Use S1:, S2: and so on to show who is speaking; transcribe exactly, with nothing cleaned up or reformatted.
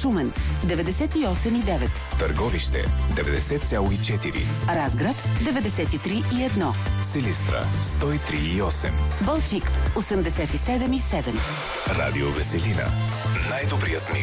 S1: Шумен деветдесет и осем и девет,
S2: Търговище деветдесет цяло и четири,
S1: Разград деветдесет и три и едно,
S2: Силистра сто и три и осем,
S1: Балчик осемдесет и седем и седем.
S2: Радио Веселина. Най-добрият миг